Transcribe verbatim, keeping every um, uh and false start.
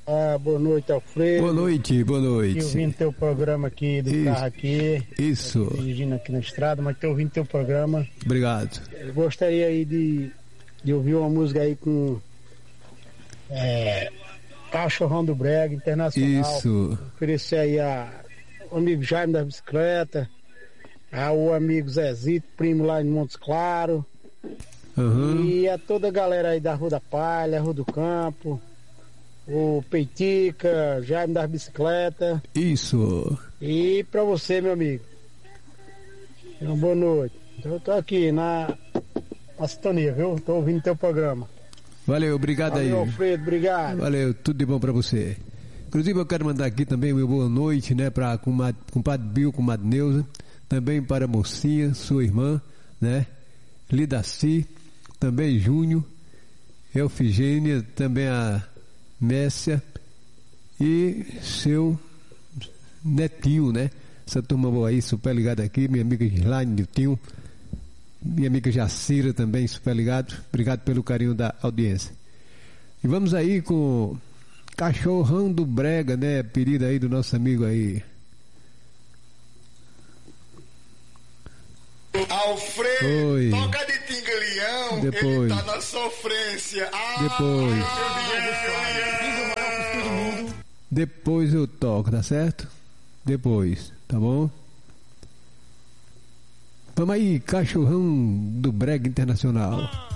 Ah, boa noite, Alfredo. Boa noite, boa noite. Estou ouvindo teu programa aqui do Isso. carro aqui. Isso. Dirigindo aqui na estrada, mas estou ouvindo teu programa. Obrigado. Eu gostaria aí de, de ouvir uma música aí com é, Cachorrão do Brega Internacional. Isso. Oferecer aí a o amigo Jaime da bicicleta, ao amigo Zezito, primo lá em Montes Claros. Uhum. E a toda a galera aí da Rua da Palha, Rua do Campo, o Peitica, Jaime da bicicleta. Isso. E pra você, meu amigo, uma boa noite. Então, eu tô aqui na, na sintonia, viu? Tô ouvindo teu programa. Valeu, obrigado. Valeu, aí. Alfredo, obrigado. Valeu, tudo de bom pra você. Inclusive eu quero mandar aqui também meu boa noite, né, pra compadre Bill, comadre Neuza, também para a mocinha, sua irmã, né, Lidaci, também Júnior, Elfigênia, também a Messia e seu netinho, né? Essa turma boa aí, super ligada aqui, minha amiga Gislaine, Niltinho, minha amiga Jacira também, super ligado. Obrigado pelo carinho da audiência. E vamos aí com Cachorrão do Brega, né? Pedido aí do nosso amigo aí. Alfredo, Oi. toca de Tingleão, Depois. ele tá na sofrência. Ah, Depois. Depois eu toco, tá certo? Depois, tá bom? Vamos aí, Cachorrão do Brega Internacional.